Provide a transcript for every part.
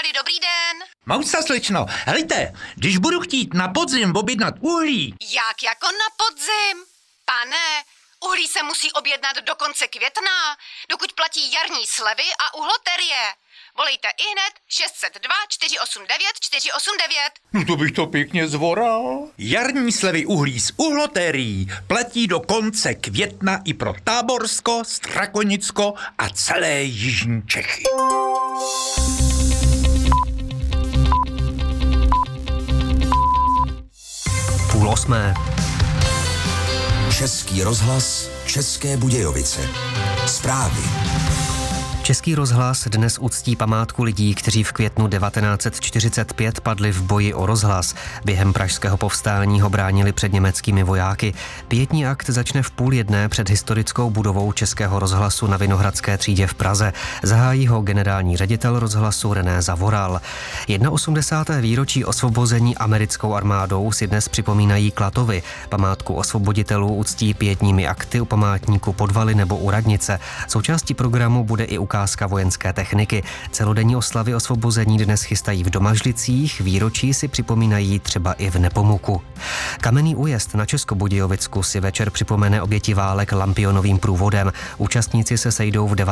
tady, dobrý den. Mousa, slečno, helejte, když budu chtít na podzim objednat uhlí. Jak jako na podzim? Pane, uhlí se musí objednat do konce května, dokud platí jarní slevy a uhloterie. Volejte ihned 602 489 489. No to bych to pěkně zvoral. Jarní slevy uhlí z uhlotérií platí do konce května i pro Táborsko, Strakonicko a celé jižní Čechy. Půl osmé. Český rozhlas, České Budějovice. Zprávy. Český rozhlas dnes uctí památku lidí, kteří v květnu 1945 padli v boji o rozhlas. Během pražského povstání ho bránili před německými vojáky. Pietní akt začne v 12:30 před historickou budovou Českého rozhlasu na Vinohradské třídě v Praze. Zahájí ho generální ředitel rozhlasu René Zavoral. 81. výročí osvobození americkou armádou si dnes připomínají Klatovy. Památku osvoboditelů uctí pietními akty u památníku Podvaly nebo u radnice. Součástí programu bude i ukázka vojenské techniky. Celodenní oslavy osvobození dnes chystají v Domažlicích, výročí si připomínají třeba i v Nepomuku. Kamenný újezd na Českobudějovicku si večer připomene oběti válek lampionovým průvodem. Účastníci se sejdou v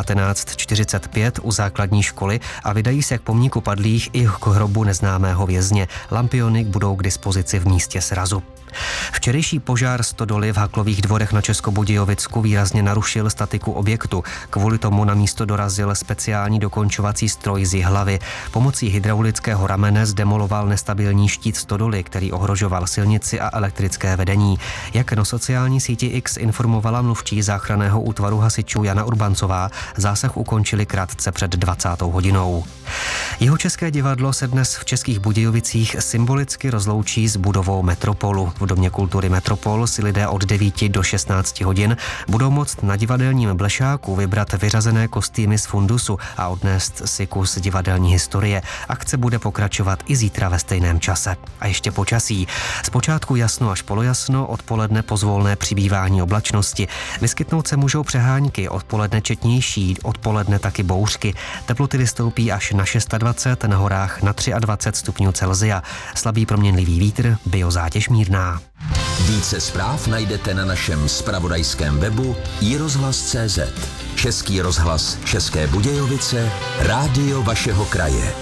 1945 u základní školy a vydají se k pomníku padlých i k hrobu neznámého vězně. Lampiony budou k dispozici v místě srazu. Včerejší požár stodoly v Haklových Dvorech na Českobudějovicku výrazně narušil statiku objektu. Kvůli tomu na místo dorazil speciální dokončovací stroj z Jihlavy. Pomocí hydraulického ramene zdemoloval nestabilní štít stodoly, který ohrožoval silnici a elektrické vedení. Jak na sociální síti X informovala mluvčí záchranného útvaru hasičů Jana Urbancová, zásah ukončili krátce před 20. hodinou. Jihočeské divadlo se dnes v Českých Budějovicích symbolicky rozloučí s budovou Metropolu. V Domě kultury Metropol si lidé od 9 do 16 hodin budou moct na divadelním blešáku vybrat vyřazené kostýmy z fundusu a odnést si kus divadelní historie. Akce bude pokračovat i zítra ve stejném čase. A ještě počasí. Zpočátku jasno až polojasno, odpoledne pozvolné přibývání oblačnosti. Vyskytnout se můžou přehánky, odpoledne četnější, odpoledne taky bouřky. Teploty vystoupí až na 26, na horách na 23 stupňů Celsia. Slabý proměnlivý vítr, biozátěž mírná. Více zpráv najdete na našem zpravodajském webu iRozhlas.cz. Český rozhlas České Budějovice, rádio vašeho kraje.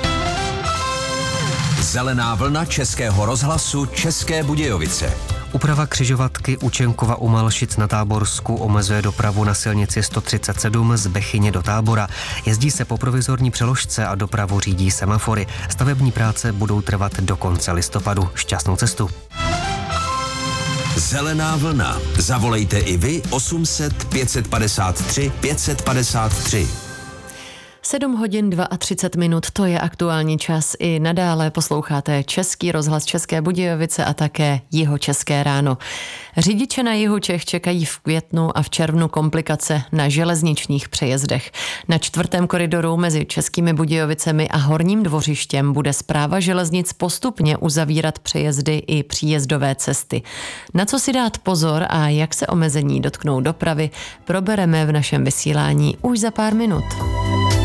Zelená vlna Českého rozhlasu České Budějovice. Úprava křižovatky Učenkova u Malšic na Táborsku omezuje dopravu na silnici 137 z Bechyně do Tábora. Jezdí se po provizorní přeložce a dopravu řídí semafory. Stavební práce budou trvat do konce listopadu. Šťastnou cestu. Zelená vlna. Zavolejte i vy 800 553 553. 7 hodin 32 minut, to je aktuální čas. I nadále posloucháte Český rozhlas České Budějovice a také Jihočeské ráno. Řidiče na jihu Čech čekají v květnu a v červnu komplikace na železničních přejezdech. Na 4. koridoru mezi Českými Budějovicemi a Horním Dvořištěm bude Správa železnic postupně uzavírat přejezdy i příjezdové cesty. Na co si dát pozor a jak se omezení dotknou dopravy, probereme v našem vysílání už za pár minut.